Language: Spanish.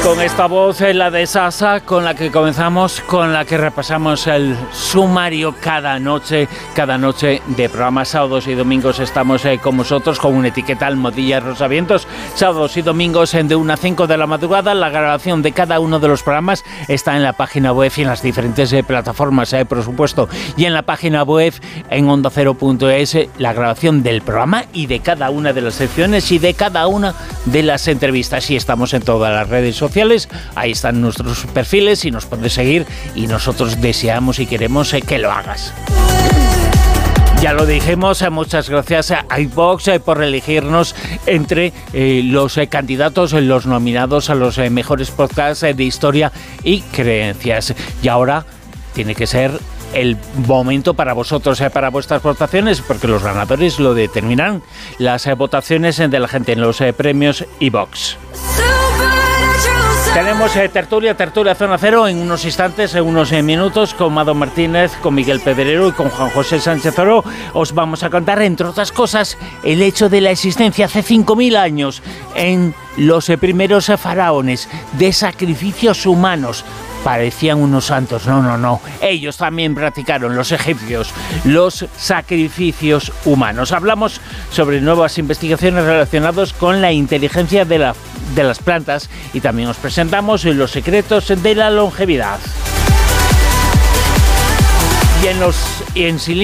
Con esta voz, la de Sasa, con la que comenzamos, con la que repasamos el sumario cada noche de programas. Sábados y domingos estamos con vosotros con una etiqueta Almohadilla Rosavientos. Sábados y domingos de 1 a 5 de la madrugada. La grabación de cada uno de los programas está en la página web y en las diferentes plataformas, por supuesto. Y en la página web, en ondacero.es, la grabación del programa y de cada una de las secciones y de cada una de las entrevistas. Y estamos en todas las redes sociales. Ahí están nuestros perfiles y nos puedes seguir, y nosotros deseamos y queremos que lo hagas. Ya lo dijimos, muchas gracias a iVoox por elegirnos entre los candidatos, los nominados a los mejores podcasts de historia y creencias. Y ahora tiene que ser el momento para vosotros, para vuestras votaciones, porque los ganadores lo determinarán las votaciones de la gente en los premios iVoox. Tenemos tertulia Zona Cero en unos instantes, en unos minutos, con Mado Martínez, con Miguel Pedrero y con Juan José Sánchez Oro. Os vamos a contar, entre otras cosas, el hecho de la existencia hace 5.000 años en los primeros faraones de sacrificios humanos. Parecían unos santos, no. Ellos también practicaron, los egipcios, los sacrificios humanos. Hablamos sobre nuevas investigaciones relacionadas con la inteligencia de las plantas y también os presentamos los secretos de la longevidad. Y en